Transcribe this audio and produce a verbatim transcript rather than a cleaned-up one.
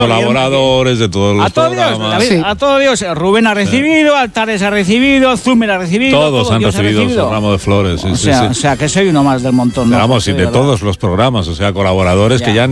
Colaboradores de todos los a todo Dios, programas. David, Sí. a todo Dios. Rubén ha recibido, Altares ha recibido, Zumer ha recibido. Todos todo han Dios ha recibido recibido. su ramo de flores. Sí, O sí, sea, sí. o sea, que soy uno más del montón. Pero ¿no? vamos, y Sí, de verdad. todos los programas, o sea, colaboradores Ya. que ya